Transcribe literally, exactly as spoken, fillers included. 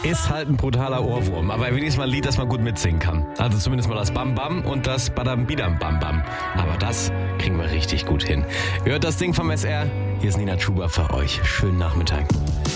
Ist halt ein brutaler Ohrwurm, aber wenigstens mal ein Lied, das man gut mitsingen kann. Also zumindest mal das Bam Bam und das Badam Bidam Bam Bam. Aber das kriegen wir richtig gut hin. Ihr hört das Ding vom S R. Hier ist Nina Chuba für euch. Schönen Nachmittag.